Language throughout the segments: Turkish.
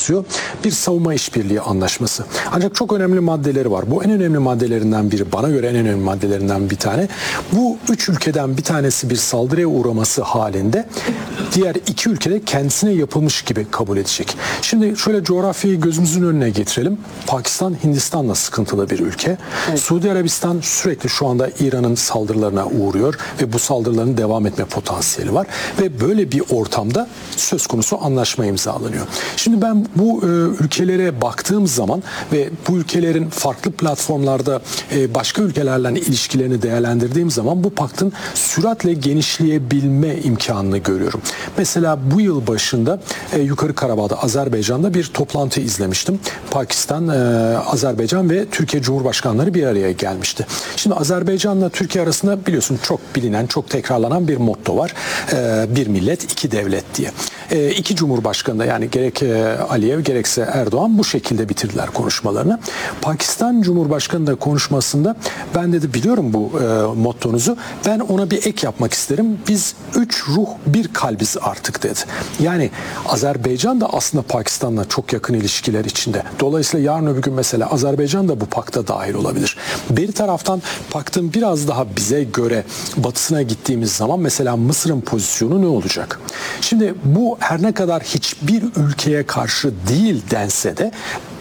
kapsıyor. Bir savunma işbirliği anlaşması. Ancak çok önemli maddeleri var. Bu en önemli maddelerinden biri, bana göre en önemli maddelerinden bir tane. Bu üç ülkeden bir tanesi bir saldırıya uğraması halinde diğer iki ülkede kendisine yapılmış gibi kabul edecek. Şimdi şöyle coğrafyayı gözümüzün önüne getirelim. Pakistan, Hindistan'la sıkıntılı bir ülke. Evet. Suudi Arabistan sürekli şu anda İran'ın saldırılarına uğruyor ve bu saldırıların devam etme potansiyeli var. Ve böyle bir ortamda söz konusu anlaşma imzalanıyor. Şimdi ben bu ülkelere baktığım zaman ve bu ülkelerin farklı platformlarda başka ülkelerle ilişkilerini değerlendirdiğim zaman bu paktın süratle genişleyebilme imkanını görüyorum. Mesela bu yıl başında Yukarı Karabağ'da, Azerbaycan'da bir toplantı izlemiştim. Pakistan, Azerbaycan ve Türkiye Cumhurbaşkanları bir araya gelmişti. Şimdi Azerbaycan'la Türkiye arasında biliyorsun çok bilinen, çok tekrarlanan bir motto var. Bir millet, iki devlet diye. İki cumhurbaşkanı da, yani gerek Aliyev gerekse Erdoğan bu şekilde bitirdiler konuşmalarını. Pakistan Cumhurbaşkanı da konuşmasında ben dedi biliyorum bu mottonuzu, ben ona bir ek yapmak isterim. Biz üç ruh bir kalbiz artık dedi. Yani Azerbaycan da aslında Pakistan'la çok yakın ilişkiler içinde. Dolayısıyla yarın öbür gün mesela Azerbaycan da bu pakta dahil olabilir. Bir taraftan paktın biraz daha bize göre batısına gittiğimiz zaman mesela Mısır'ın pozisyonu ne olacak? Şimdi bu her ne kadar hiçbir ülkeye karşı değil dense de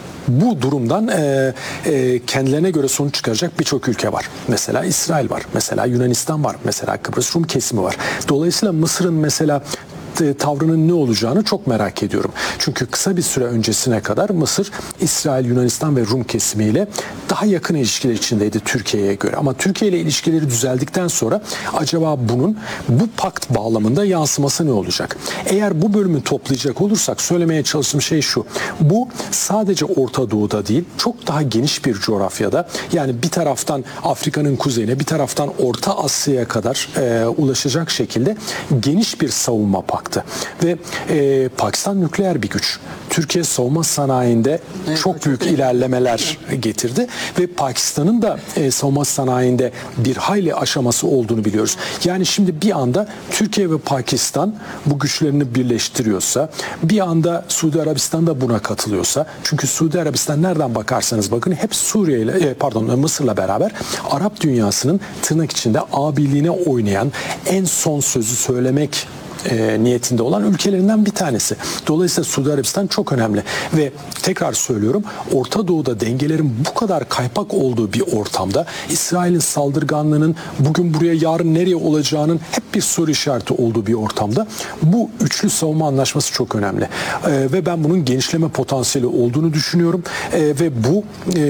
bu durumdan kendilerine göre sonuç çıkaracak birçok ülke var. Mesela İsrail var, mesela Yunanistan var, mesela Kıbrıs Rum kesimi var. Dolayısıyla Mısır'ın mesela tavrının ne olacağını çok merak ediyorum. Çünkü kısa bir süre öncesine kadar Mısır, İsrail, Yunanistan ve Rum kesimiyle daha yakın ilişkiler içindeydi Türkiye'ye göre. Ama Türkiye ile ilişkileri düzeldikten sonra acaba bunun bu pakt bağlamında yansıması ne olacak? Eğer bu bölümü toplayacak olursak söylemeye çalıştığım şey şu. Bu sadece Orta Doğu'da değil, çok daha geniş bir coğrafyada, yani bir taraftan Afrika'nın kuzeyine, bir taraftan Orta Asya'ya kadar ulaşacak şekilde geniş bir savunma paktı. Ve Pakistan nükleer bir güç. Türkiye savunma sanayinde çok büyük ilerlemeler getirdi ve Pakistan'ın da savunma sanayinde bir hayli aşaması olduğunu biliyoruz. Yani şimdi bir anda Türkiye ve Pakistan bu güçlerini birleştiriyorsa, bir anda Suudi Arabistan da buna katılıyorsa, çünkü Suudi Arabistan nereden bakarsanız bakın hep Suriye ile Mısır'la beraber Arap dünyasının tırnak içinde abiliğine oynayan, en son sözü söylemek niyetinde olan ülkelerinden bir tanesi. Dolayısıyla Suudi Arabistan çok önemli ve tekrar söylüyorum, Orta Doğu'da dengelerin bu kadar kaypak olduğu bir ortamda İsrail'in saldırganlığının bugün buraya yarın nereye olacağının hep bir soru işareti olduğu bir ortamda bu üçlü savunma anlaşması çok önemli. Ve ben bunun genişleme potansiyeli olduğunu düşünüyorum. Ve bu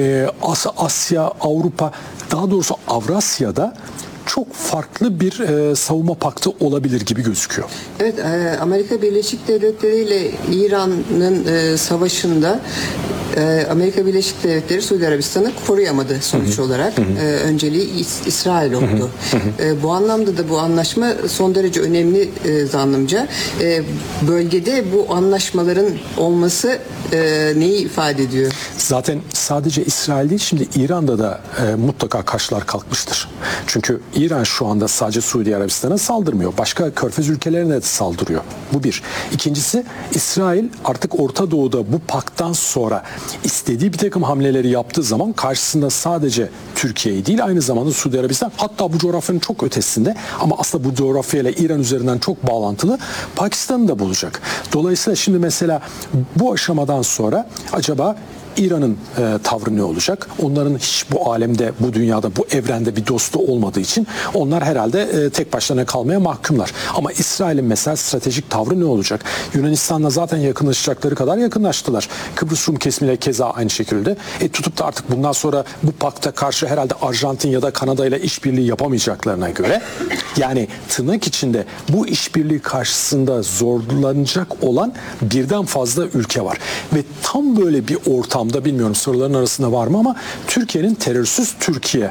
Asya, Avrupa, daha doğrusu Avrasya'da çok farklı bir savunma paktı olabilir gibi gözüküyor. Evet, Amerika Birleşik Devletleri ile İran'ın savaşında Amerika Birleşik Devletleri Suudi Arabistan'ı koruyamadı sonuç olarak. Önceliği İsrail oldu. Bu anlamda da bu anlaşma son derece önemli zannımca. Bölgede bu anlaşmaların olması neyi ifade ediyor? Zaten sadece İsrail değil, şimdi İran'da da mutlaka kaşlar kalkmıştır. Çünkü İran şu anda sadece Suudi Arabistan'a saldırmıyor. Başka körfez ülkelerine de saldırıyor. Bu bir. İkincisi, İsrail artık Orta Doğu'da bu pakttan sonra istediği bir takım hamleleri yaptığı zaman karşısında sadece Türkiye'yi değil, aynı zamanda Suudi Arabistan, hatta bu coğrafyanın çok ötesinde ama aslında bu coğrafyayla İran üzerinden çok bağlantılı Pakistan'ı da bulacak. Dolayısıyla şimdi mesela bu aşamadan sonra acaba İran'ın tavrı ne olacak? Onların hiç bu alemde, bu dünyada, bu evrende bir dostu olmadığı için onlar herhalde tek başlarına kalmaya mahkumlar. Ama İsrail'in mesela stratejik tavrı ne olacak? Yunanistan'la zaten yakınlaşacakları kadar yakınlaştılar. Kıbrıs Rum kesimiyle keza aynı şekilde. Tutup da artık bundan sonra bu pakta karşı herhalde Arjantin ya da Kanada ile işbirliği yapamayacaklarına göre, yani tırnak içinde bu işbirliği karşısında zorlanacak olan birden fazla ülke var. Ve tam böyle bir ortamda, bilmiyorum soruların arasında var mı ama Türkiye'nin terörsüz Türkiye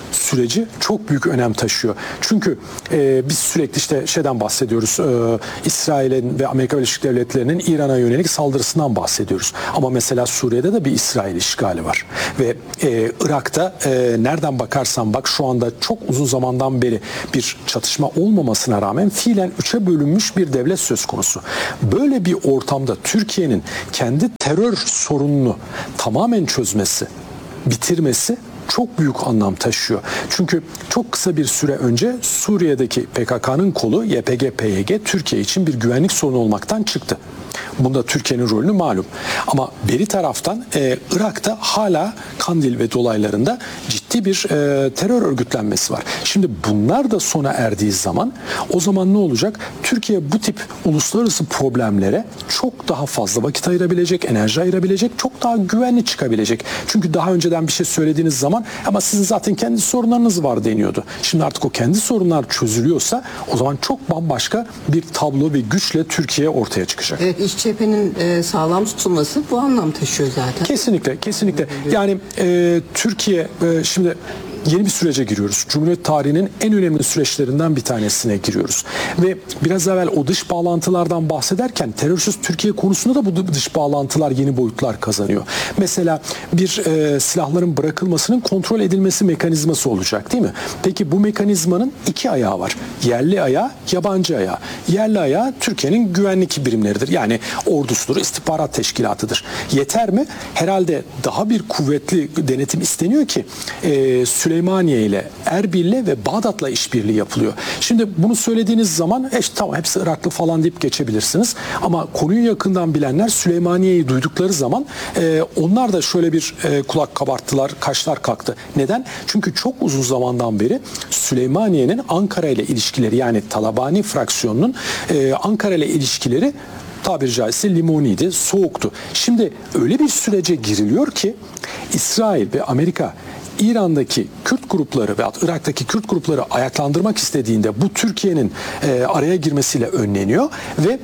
süreci çok büyük önem taşıyor. Çünkü biz sürekli işte şeyden bahsediyoruz. İsrail'in ve Amerika Birleşik Devletleri'nin İran'a yönelik saldırısından bahsediyoruz. Ama mesela Suriye'de de bir İsrail işgali var. Ve Irak'ta nereden bakarsan bak şu anda çok uzun zamandan beri bir çatışma olmamasına rağmen fiilen 3'e bölünmüş bir devlet söz konusu. Böyle bir ortamda Türkiye'nin kendi terör sorununu tamamen çözmesi, bitirmesi çok büyük anlam taşıyor. Çünkü çok kısa bir süre önce Suriye'deki PKK'nın kolu YPG-PYD Türkiye için bir güvenlik sorunu olmaktan çıktı. Bunda Türkiye'nin rolünü malum. Ama beri taraftan Irak'ta hala Kandil ve dolaylarında ciddi bir terör örgütlenmesi var. Şimdi bunlar da sona erdiği zaman o zaman ne olacak? Türkiye bu tip uluslararası problemlere çok daha fazla vakit ayırabilecek, enerji ayırabilecek, çok daha güvenli çıkabilecek. Çünkü daha önceden bir şey söylediğiniz zaman ama sizin zaten kendi sorunlarınız var deniyordu. Şimdi artık o kendi sorunlar çözülüyorsa o zaman çok bambaşka bir tablo ve güçle Türkiye ortaya çıkacak. Evet, iç cephenin sağlam tutulması bu anlam taşıyor zaten. Kesinlikle, kesinlikle. Yani Türkiye şimdi yeni bir sürece giriyoruz. Cumhuriyet tarihinin en önemli süreçlerinden bir tanesine giriyoruz. Ve biraz evvel o dış bağlantılardan bahsederken terörsüz Türkiye konusunda da bu dış bağlantılar yeni boyutlar kazanıyor. Mesela bir silahların bırakılmasının kontrol edilmesi mekanizması olacak değil mi? Peki bu mekanizmanın iki ayağı var. Yerli ayağı, yabancı ayağı. Yerli ayağı Türkiye'nin güvenlik birimleridir. Yani ordusudur, istihbarat teşkilatıdır. Yeter mi? Herhalde daha bir kuvvetli denetim isteniyor ki Süleymaniye ile Erbil'le ve Bağdat'la işbirliği yapılıyor. Şimdi bunu söylediğiniz zaman tamam hepsi Iraklı falan deyip geçebilirsiniz. Ama konuyu yakından bilenler Süleymaniye'yi duydukları zaman onlar da şöyle bir kulak kabarttılar, kaşlar kalktı. Neden? Çünkü çok uzun zamandan beri Süleymaniye'nin Ankara ile ilişkileri yani Talabani fraksiyonunun Ankara ile ilişkileri tabiri caizse limoniydi, soğuktu. Şimdi öyle bir sürece giriliyor ki İsrail ve Amerika İran'daki Kürt grupları veya Irak'taki Kürt grupları ayaklandırmak istediğinde bu Türkiye'nin araya girmesiyle önleniyor ve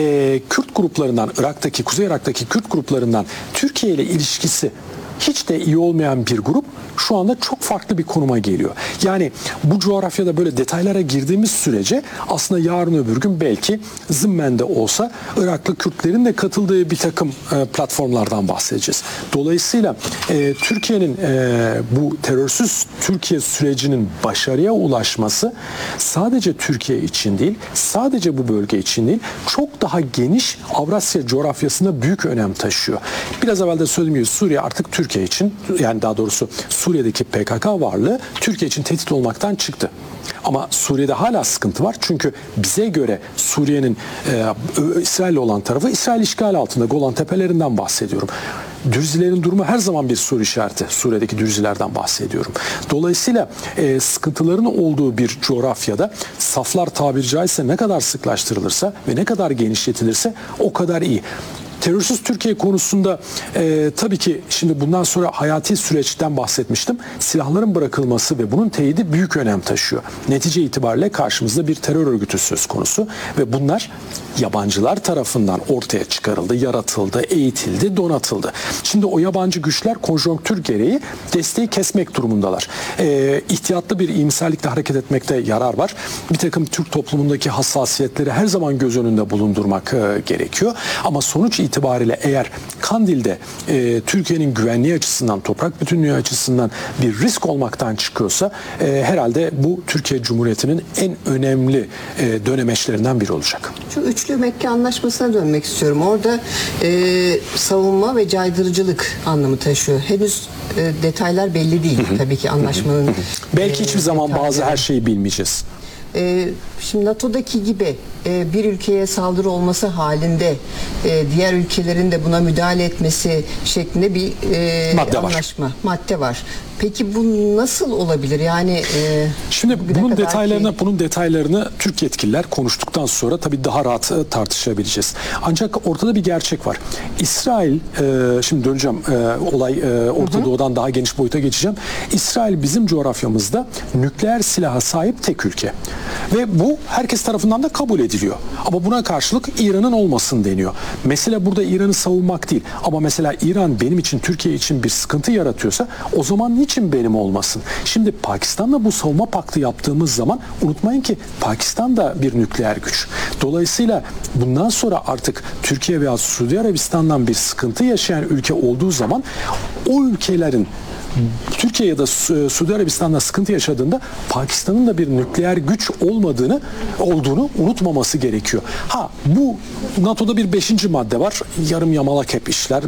Kürt gruplarından Kuzey Irak'taki Kürt gruplarından Türkiye ile ilişkisi hiç de iyi olmayan bir grup şu anda çok farklı bir konuma geliyor. Yani bu coğrafyada böyle detaylara girdiğimiz sürece aslında yarın öbür gün belki zımmen de olsa Iraklı Kürtlerin de katıldığı bir takım platformlardan bahsedeceğiz. Dolayısıyla Türkiye'nin bu terörsüz Türkiye sürecinin başarıya ulaşması sadece Türkiye için değil, sadece bu bölge için değil, çok daha geniş Avrasya coğrafyasında büyük önem taşıyor. Biraz evvel de söylediğim gibi Suriye artık Türkiye için, yani daha doğrusu Suriye'deki PKK varlığı Türkiye için tehdit olmaktan çıktı. Ama Suriye'de hala sıkıntı var. Çünkü bize göre Suriye'nin İsrail'le olan tarafı İsrail işgali altında. Golan Tepelerinden bahsediyorum. Dürzilerin durumu her zaman bir soru işareti. Suriye'deki Dürzilerden bahsediyorum. Dolayısıyla sıkıntıların olduğu bir coğrafyada saflar tabiri caizse ne kadar sıklaştırılırsa ve ne kadar genişletilirse o kadar iyi. Terörsüz Türkiye konusunda tabii ki şimdi bundan sonra hayati süreçten bahsetmiştim. Silahların bırakılması ve bunun teyidi büyük önem taşıyor. Netice itibariyle karşımızda bir terör örgütü söz konusu ve bunlar yabancılar tarafından ortaya çıkarıldı, yaratıldı, eğitildi, donatıldı. Şimdi o yabancı güçler konjonktür gereği desteği kesmek durumundalar. İhtiyatlı bir iyimserlikle hareket etmekte yarar var. Bir takım Türk toplumundaki hassasiyetleri her zaman göz önünde bulundurmak gerekiyor. Ama sonuç itibariyle eğer Kandil'de Türkiye'nin güvenliği açısından, toprak bütünlüğü açısından bir risk olmaktan çıkıyorsa herhalde bu Türkiye Cumhuriyeti'nin en önemli dönemeçlerinden biri olacak. Şu Üçlü Mekke Anlaşması'na dönmek istiyorum. Orada savunma ve caydırıcılık anlamı taşıyor. Henüz detaylar belli değil tabii ki anlaşmanın. Belki hiçbir zaman bazı her şeyi bilmeyeceğiz. Şimdi NATO'daki gibi bir ülkeye saldırı olması halinde diğer ülkelerin de buna müdahale etmesi şeklinde bir madde var. Peki bu nasıl olabilir? Yani şimdi bunun detaylarını Türk yetkililer konuştuktan sonra tabii daha rahat tartışabileceğiz. Ancak ortada bir gerçek var. İsrail şimdi döneceğim olay Orta Doğu'dan daha geniş boyuta geçeceğim. İsrail bizim coğrafyamızda nükleer silaha sahip tek ülke. Ve bu herkes tarafından da kabul ediliyor. ediliyor. Ama buna karşılık İran'ın olmasın deniyor. Mesele burada İran'ı savunmak değil. Ama mesela İran benim için, Türkiye için bir sıkıntı yaratıyorsa o zaman niçin benim olmasın? Şimdi Pakistan'la bu savunma paktı yaptığımız zaman unutmayın ki Pakistan da bir nükleer güç. Dolayısıyla bundan sonra artık Türkiye veya Suudi Arabistan'dan bir sıkıntı yaşayan ülke olduğu zaman o ülkelerin Türkiye ya da Suudi Arabistan'da sıkıntı yaşadığında Pakistan'ın da bir nükleer güç olduğunu unutmaması gerekiyor. Bu NATO'da bir 5. madde var. Yarım yamalak hep işler.